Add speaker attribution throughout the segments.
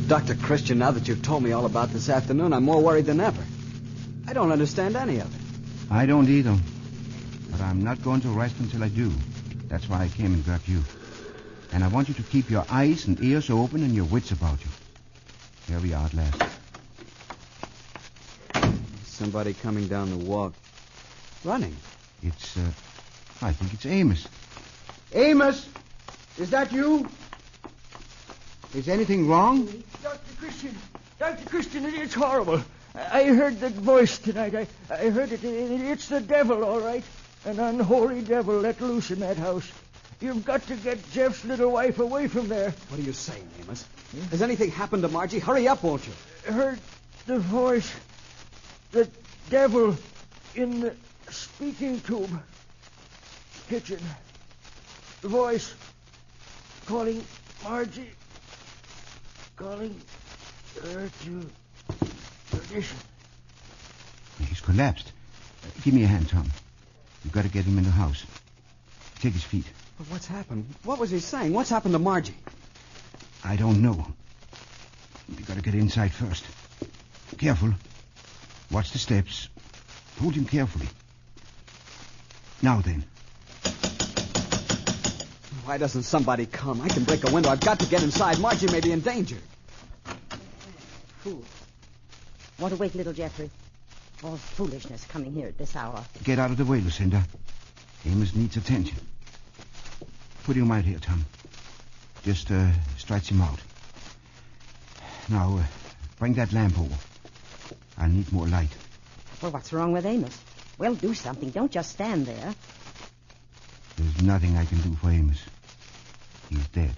Speaker 1: Dr. Christian, now that you've told me all about this afternoon, I'm more worried than ever. I don't understand any of it.
Speaker 2: I don't either. But I'm not going to rest until I do. That's why I came and grabbed you. And I want you to keep your eyes and ears open and your wits about you. Here we are at last.
Speaker 1: Somebody coming down the walk. Running.
Speaker 2: I think it's Amos. Amos! Is that you? Is anything wrong?
Speaker 3: Dr. Christian, it's horrible. I heard that voice tonight. I heard it. It's the devil, all right. An unholy devil let loose in that house. You've got to get Jeff's little wife away from there.
Speaker 1: What are you saying, Amos? Has anything happened to Margie? Hurry up, won't you?
Speaker 3: Heard the voice. The devil in the speaking tube. Kitchen. The voice calling Margie. Calling her to perdition.
Speaker 2: He's collapsed. Give me a hand, Tom. You've got to get him in the house. Take his feet.
Speaker 1: But what's happened? What was he saying? What's happened to Margie?
Speaker 2: I don't know. We've got to get inside first. Careful. Watch the steps. Hold him carefully. Now then.
Speaker 1: Why doesn't somebody come? I can break a window. I've got to get inside. Margie may be in danger.
Speaker 4: Fool. Want to wake little Jeffrey? All foolishness coming here at this hour.
Speaker 2: Get out of the way, Lucinda. Amos needs attention. Put him right here, Tom. Just stretch him out. Now, bring that lamp over. I'll need more light.
Speaker 4: Well, what's wrong with Amos? Well, do something. Don't just stand there.
Speaker 2: There's nothing I can do for Amos. He's dead.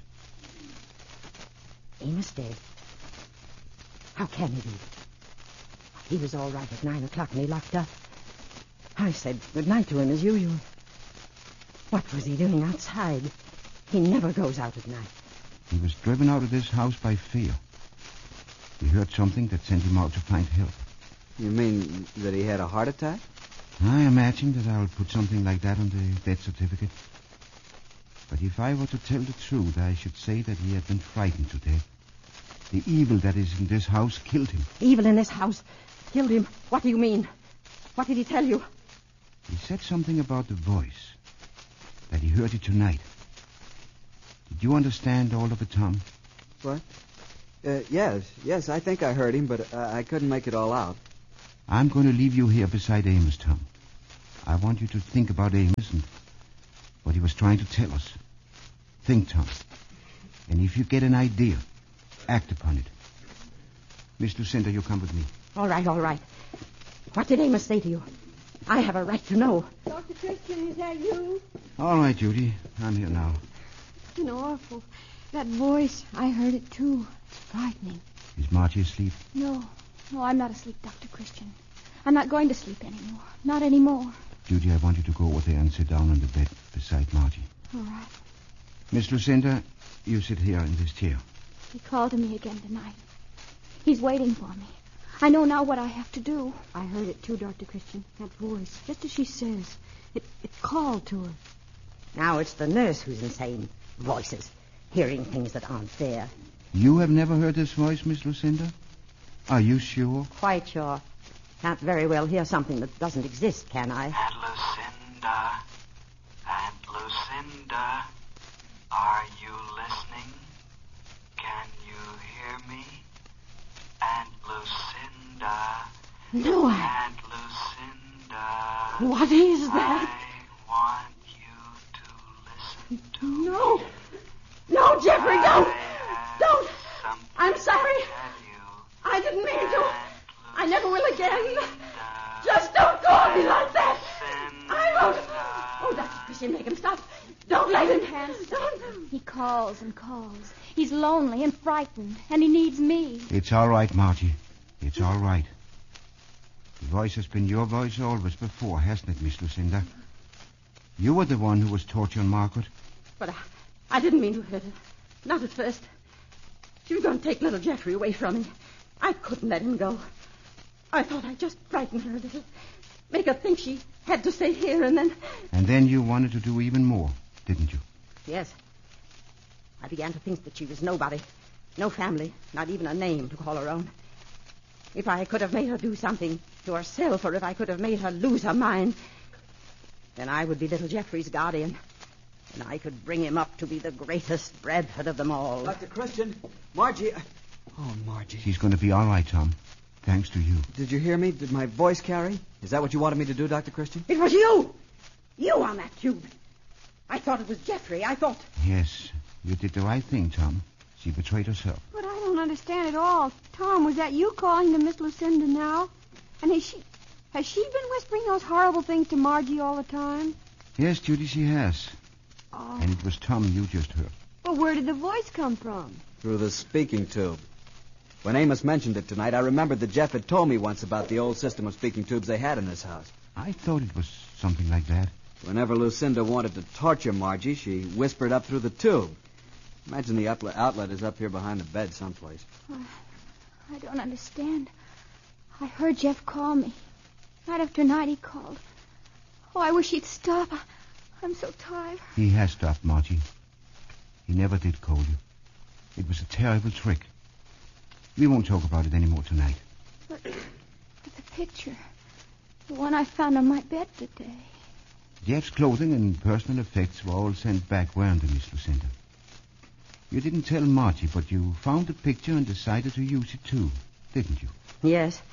Speaker 4: Amos dead? How can he be? He was all right at 9 o'clock and he locked up. I said good night to him as usual. What was he doing outside? He never goes out at night.
Speaker 2: He was driven out of this house by fear. He heard something that sent him out to find help.
Speaker 1: You mean that he had a heart attack?
Speaker 2: I imagine that I'll put something like that on the death certificate. But if I were to tell the truth, I should say that he had been frightened to death. The evil that is in this house killed him.
Speaker 4: Evil in this house killed him? What do you mean? What did he tell you?
Speaker 2: He said something about the voice. That he heard it tonight. Did you understand all of it, Tom?
Speaker 1: What? Yes, I think I heard him, but I couldn't make it all out.
Speaker 2: I'm going to leave you here beside Amos, Tom. I want you to think about Amos and what he was trying to tell us. Think, Tom. And if you get an idea, act upon it. Miss Lucinda, you come with me.
Speaker 4: All right. What did Amos say to you? I have a right to know.
Speaker 5: Dr. Christian, is that you?
Speaker 2: All right, Judy. I'm here now.
Speaker 5: It's awful. That voice, I heard it too. It's frightening.
Speaker 2: Is Margie asleep?
Speaker 5: No, I'm not asleep, Dr. Christian. I'm not going to sleep anymore. Not anymore.
Speaker 2: Judy, I want you to go over there and sit down on the bed beside Margie.
Speaker 5: All right.
Speaker 2: Miss Lucinda, you sit here in this chair.
Speaker 5: He called to me again tonight. He's waiting for me. I know now what I have to do. I heard it too, Dr. Christian. That voice, just as she says. It called to her.
Speaker 4: Now it's the nurse who's insane. Voices. Hearing things that aren't there.
Speaker 2: You have never heard this voice, Miss Lucinda? Are you sure?
Speaker 4: Quite sure. Can't very well hear something that doesn't exist, can I?
Speaker 6: Aunt Lucinda, are you listening? Can you hear me? Aunt Lucinda.
Speaker 5: No,
Speaker 6: Aunt Lucinda.
Speaker 5: What is that?
Speaker 6: I want you to listen to me.
Speaker 5: No, Jeffrey, don't.
Speaker 6: Something
Speaker 5: I'm sorry.
Speaker 6: to tell you.
Speaker 5: I didn't mean to.
Speaker 6: Aunt
Speaker 5: I never will again.
Speaker 6: Lucinda.
Speaker 5: Just don't call me like that.
Speaker 6: Lucinda.
Speaker 5: I won't. Oh, Dr. Christian, make him stop. Don't let him. Don't. He calls and calls. He's lonely and frightened, and he needs me.
Speaker 2: It's all right, Margie. It's all right. The voice has been your voice always before, hasn't it, Miss Lucinda? You were the one who was torturing Margaret.
Speaker 4: But I didn't mean to hurt her. Not at first. She was going to take little Jeffrey away from me. I couldn't let him go. I thought I'd just frighten her a little. Make her think she had to stay here, and then...
Speaker 2: And then you wanted to do even more, didn't you?
Speaker 4: Yes. I began to think that she was nobody. No family, not even a name to call her own. If I could have made her do something to herself, or if I could have made her lose her mind, then I would be little Jeffrey's guardian. And I could bring him up to be the greatest Bradford of them all.
Speaker 1: Dr. Christian, Margie... Oh, Margie.
Speaker 2: She's going to be all right, Tom. Thanks to you.
Speaker 1: Did you hear me? Did my voice carry? Is that what you wanted me to do, Dr. Christian?
Speaker 4: It was you! You on that tube. I thought it was Jeffrey. I thought...
Speaker 2: Yes, you did the right thing, Tom. She betrayed herself.
Speaker 5: But I don't understand at all. Tom, was that you calling to Miss Lucinda now? And has she been whispering those horrible things to Margie all the time?
Speaker 2: Yes, Judy, she has.
Speaker 5: Oh.
Speaker 2: And it was Tom you just heard.
Speaker 5: But where did the voice come from?
Speaker 1: Through the speaking tube. When Amos mentioned it tonight, I remembered that Jeff had told me once about the old system of speaking tubes they had in this house.
Speaker 2: I thought it was something like that.
Speaker 1: Whenever Lucinda wanted to torture Margie, she whispered up through the tube. Imagine the outlet is up here behind the bed someplace.
Speaker 5: I don't understand. I heard Jeff call me. Night after night he called. Oh, I wish he'd stop. I'm so tired.
Speaker 2: He has stopped, Margie. He never did call you. It was a terrible trick. We won't talk about it anymore tonight.
Speaker 5: But the picture, the one I found on my bed today.
Speaker 2: Jeff's clothing and personal effects were all sent back, weren't they, Miss Lucinda? You didn't tell Margie, but you found the picture and decided to use it too, didn't you?
Speaker 4: Yes.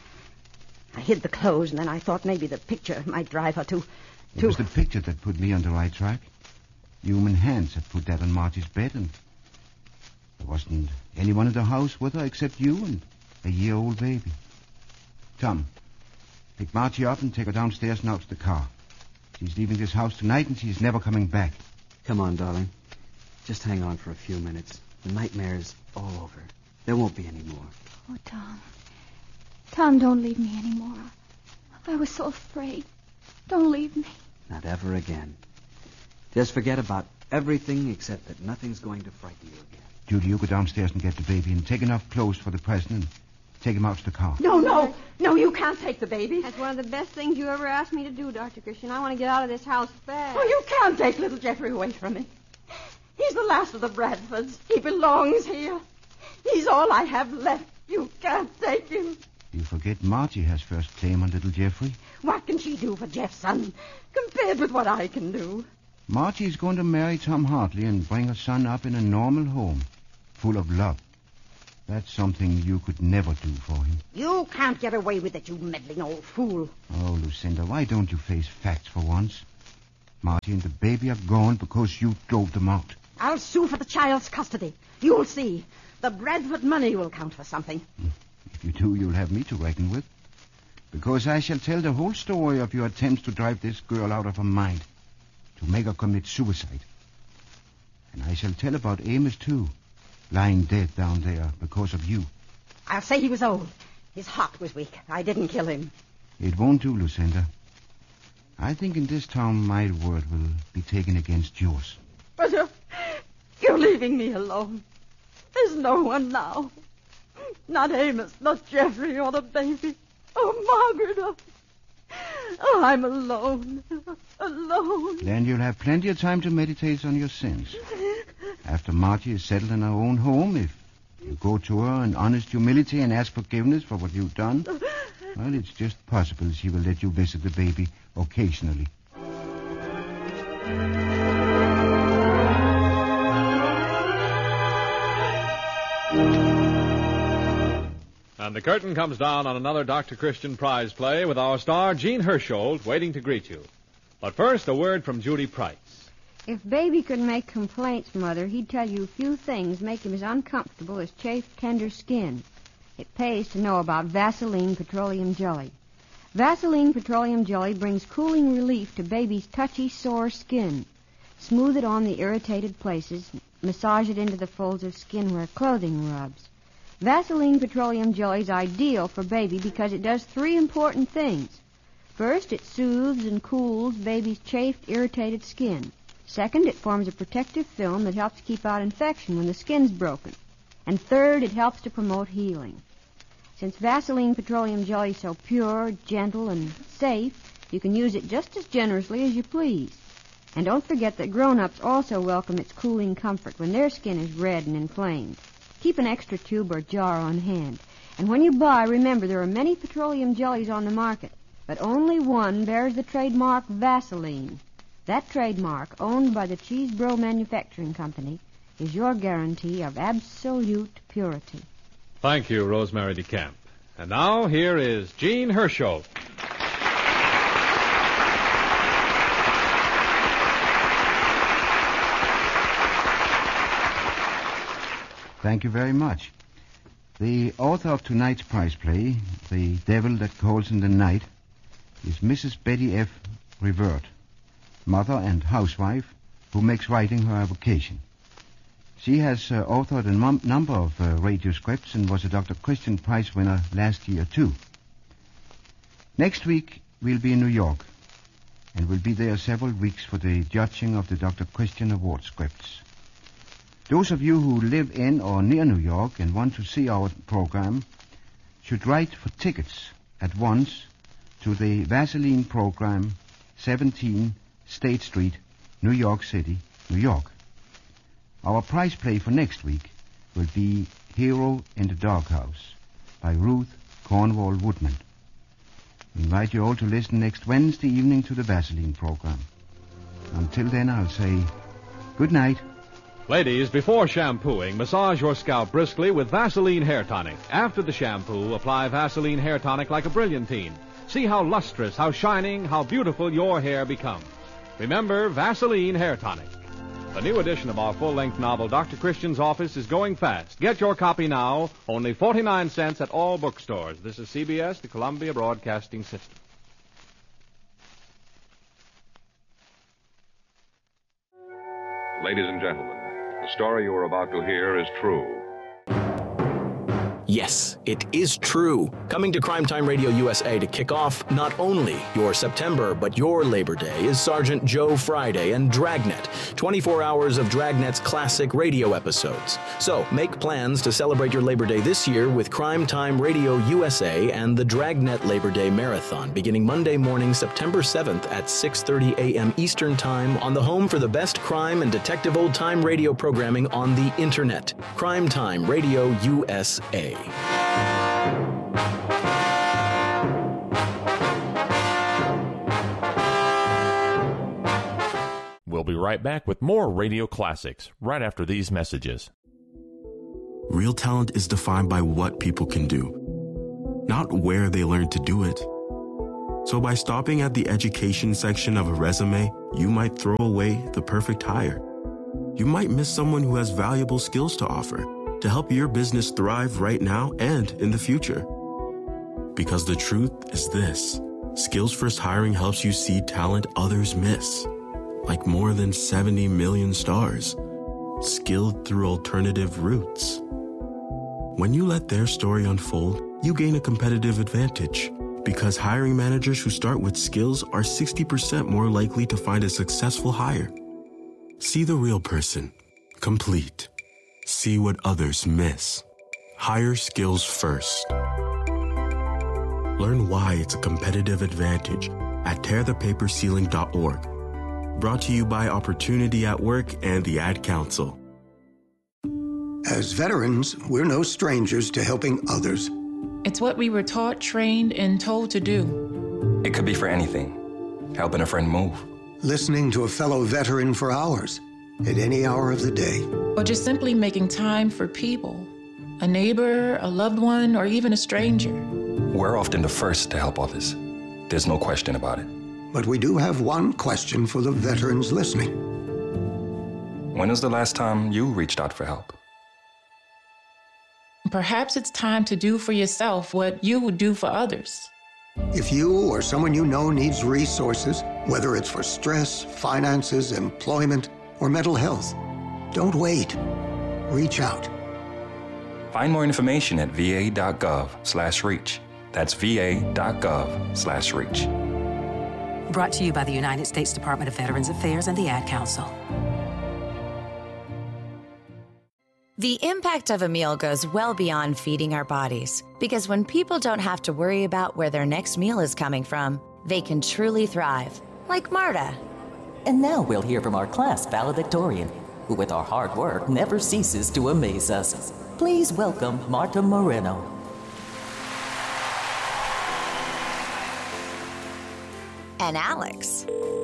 Speaker 4: I hid the clothes, and then I thought maybe the picture might drive her to...
Speaker 2: It was the picture that put me on the right track. Human hands had put that on Margie's bed, and there wasn't anyone in the house with her except you and a year-old baby. Tom, pick Margie up and take her downstairs and out to the car. She's leaving this house tonight, and she's never coming back.
Speaker 1: Come on, darling. Just hang on for a few minutes. The nightmare's all over. There won't be any more.
Speaker 5: Oh, Tom. Tom, don't leave me anymore. I was so afraid. Don't leave me.
Speaker 1: Not ever again. Just forget about everything except that nothing's going to frighten you again.
Speaker 2: Judy, you go downstairs and get the baby and take enough clothes for the present and take him out to the car.
Speaker 4: No, you can't take the baby.
Speaker 5: That's one of the best things you ever asked me to do, Dr. Christian. I want to get out of this house fast.
Speaker 4: Oh, you can't take little Jeffrey away from me. He's the last of the Bradfords. He belongs here. He's all I have left. You can't take him.
Speaker 2: You forget Margie has first claim on little Jeffrey.
Speaker 4: What can she do for Jeff's son compared with what I can do?
Speaker 2: Margie is going to marry Tom Hartley and bring her son up in a normal home, full of love. That's something you could never do for him.
Speaker 4: You can't get away with it, you meddling old fool.
Speaker 2: Oh, Lucinda, why don't you face facts for once? Margie and the baby are gone because you drove them out.
Speaker 4: I'll sue for the child's custody. You'll see. The Bradford money will count for something.
Speaker 2: If you do, you'll have me to reckon with. Because I shall tell the whole story of your attempts to drive this girl out of her mind, to make her commit suicide. And I shall tell about Amos, too, lying dead down there because of you.
Speaker 4: I'll say he was old. His heart was weak. I didn't kill him.
Speaker 2: It won't do, Lucinda. I think in this town my word will be taken against yours.
Speaker 4: But you're leaving me alone. There's no one now. Not Amos, not Jeffrey, or the baby. Oh, Margaret. Oh, I'm alone. Alone.
Speaker 2: Then you'll have plenty of time to meditate on your sins. After Margie is settled in her own home, if you go to her in honest humility and ask forgiveness for what you've done, well, it's just possible she will let you visit the baby occasionally.
Speaker 7: And the curtain comes down on another Dr. Christian prize play with our star, Jean Hersholt, waiting to greet you. But first, a word from Judy Price.
Speaker 8: If Baby could make complaints, Mother, he'd tell you a few things make him as uncomfortable as chafed, tender skin. It pays to know about Vaseline Petroleum Jelly. Vaseline Petroleum Jelly brings cooling relief to Baby's touchy, sore skin. Smooth it on the irritated places, massage it into the folds of skin where clothing rubs. Vaseline Petroleum Jelly is ideal for Baby because it does three important things. First, it soothes and cools Baby's chafed, irritated skin. Second, it forms a protective film that helps keep out infection when the skin's broken. And third, it helps to promote healing. Since Vaseline Petroleum Jelly is so pure, gentle, and safe, you can use it just as generously as you please. And don't forget that grown-ups also welcome its cooling comfort when their skin is red and inflamed. Keep an extra tube or jar on hand. And when you buy, remember there are many petroleum jellies on the market, but only one bears the trademark Vaseline. That trademark, owned by the Cheesebro Manufacturing Company, is your guarantee of absolute purity.
Speaker 7: Thank you, Rosemary DeCamp. And now, here is Jean Hersholt.
Speaker 2: Thank you very much. The author of tonight's prize play, The Devil That Calls in the Night, is Mrs. Betty F. Revert, mother and housewife who makes writing her vocation. She has authored a number of radio scripts and was a Dr. Christian Prize winner last year, too. Next week, we'll be in New York, and we'll be there several weeks for the judging of the Dr. Christian Award scripts. Those of you who live in or near New York and want to see our program should write for tickets at once to the Vaseline Program, 17 State Street, New York City, New York. Our prize play for next week will be Hero in the Doghouse by Ruth Cornwall Woodman. We invite you all to listen next Wednesday evening to the Vaseline Program. Until then, I'll say good night.
Speaker 7: Ladies, before shampooing, massage your scalp briskly with Vaseline Hair Tonic. After the shampoo, apply Vaseline Hair Tonic like a brilliantine. See how lustrous, how shining, how beautiful your hair becomes. Remember, Vaseline Hair Tonic. The new edition of our full-length novel, Dr. Christian's Office, is going fast. Get your copy now, only 49 cents at all bookstores. This is CBS, the Columbia Broadcasting System.
Speaker 9: Ladies and gentlemen, the story you are about to hear is true.
Speaker 10: Yes, it is true. Coming to Crime Time Radio USA to kick off not only your September, but your Labor Day is Sergeant Joe Friday and Dragnet, 24 hours of Dragnet's classic radio episodes. So make plans to celebrate your Labor Day this year with Crime Time Radio USA and the Dragnet Labor Day Marathon beginning Monday morning, September 7th at 6:30 a.m. Eastern Time on the home for the best crime and detective old-time radio programming on the Internet. Crime Time Radio USA.
Speaker 11: We'll be right back with more radio classics right after these messages.
Speaker 12: Real talent is defined by what people can do, not where they learn to do it. So by stopping at the education section of a resume, you might throw away the perfect hire. You might miss someone who has valuable skills to offer to help your business thrive right now and in the future. Because the truth is this: Skills First Hiring helps you see talent others miss, like more than 70 million stars, skilled through alternative routes. When you let their story unfold, you gain a competitive advantage, because hiring managers who start with skills are 60% more likely to find a successful hire. See the real person, complete. See what others miss. Hire skills first. Learn why it's a competitive advantage at tearthepaperceiling.org. Brought to you by Opportunity at Work and the Ad Council.
Speaker 13: As veterans, we're no strangers to helping others.
Speaker 14: It's what we were taught, trained, and told to do.
Speaker 15: It could be for anything. Helping a friend move.
Speaker 13: Listening to a fellow veteran for hours, at any hour of the day.
Speaker 14: Or just simply making time for people. A neighbor, a loved one, or even a stranger.
Speaker 15: We're often the first to help others. There's no question about it.
Speaker 13: But we do have one question for the veterans listening.
Speaker 15: When was the last time you reached out for help?
Speaker 14: Perhaps it's time to do for yourself what you would do for others.
Speaker 13: If you or someone you know needs resources, whether it's for stress, finances, employment, or mental health, don't wait. Reach out.
Speaker 15: Find more information at va.gov/reach. That's va.gov/reach.
Speaker 16: Brought to you by the United States Department of Veterans Affairs and the Ad Council.
Speaker 17: The impact of a meal goes well beyond feeding our bodies, because when people don't have to worry about where their next meal is coming from, they can truly thrive, like Marta.
Speaker 18: And now we'll hear from our class valedictorian, who with our hard work never ceases to amaze us. Please welcome Marta Moreno.
Speaker 17: And Alex.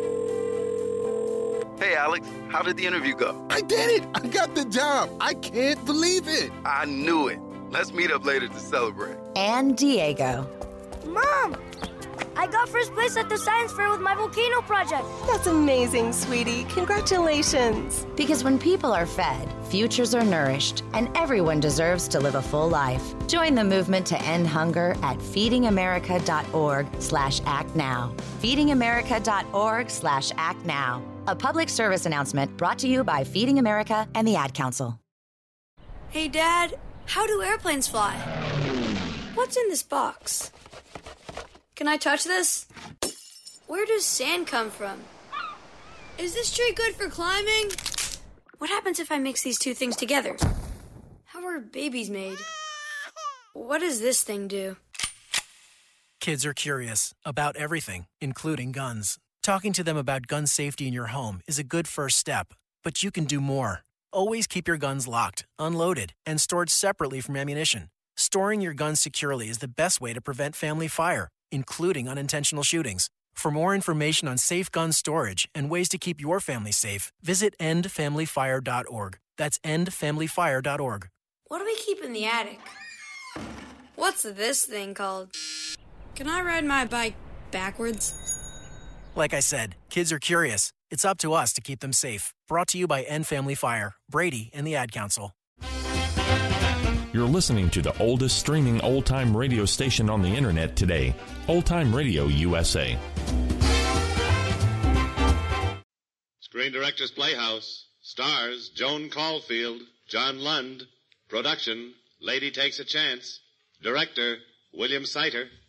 Speaker 19: Hey, Alex, how did the interview go?
Speaker 20: I did it! I got the job! I can't believe it!
Speaker 19: I knew it. Let's meet up later to celebrate.
Speaker 17: And Diego.
Speaker 21: Mom! I got first place at the science fair with my volcano project.
Speaker 22: That's amazing, sweetie. Congratulations.
Speaker 17: Because when people are fed, futures are nourished, and everyone deserves to live a full life. Join the movement to end hunger at feedingamerica.org/actnow. feedingamerica.org/actnow. A public service announcement brought to you by Feeding America and the Ad Council.
Speaker 21: Hey, Dad, how do airplanes fly? What's in this box? Can I touch this? Where does sand come from? Is this tree good for climbing? What happens if I mix these two things together? How are babies made? What does this thing do?
Speaker 23: Kids are curious about everything, including guns. Talking to them about gun safety in your home is a good first step, but you can do more. Always keep your guns locked, unloaded, and stored separately from ammunition. Storing your guns securely is the best way to prevent family fire, including unintentional shootings. For more information on safe gun storage and ways to keep your family safe, visit endfamilyfire.org. That's endfamilyfire.org.
Speaker 21: What do we keep in the attic? What's this thing called? Can I ride my bike backwards?
Speaker 23: Like I said, kids are curious. It's up to us to keep them safe. Brought to you by End Family Fire, Brady, and the Ad Council.
Speaker 11: You're listening to the oldest streaming old-time radio station on the internet today, Old Time Radio USA.
Speaker 24: Screen Directors Playhouse stars Joan Caulfield, John Lund. Production, Lady Takes a Chance. Director, William Seiter.